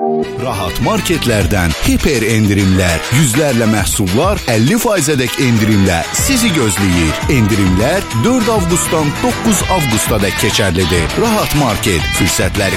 Rahat marketlərdən hiper endirimlər, yüzlərlə məhsullar 50%dək endirimlə sizi gözləyir. Endirimlər 4 avqustdan 9 avqustadək keçərlidir. Rahat market, fürsətləri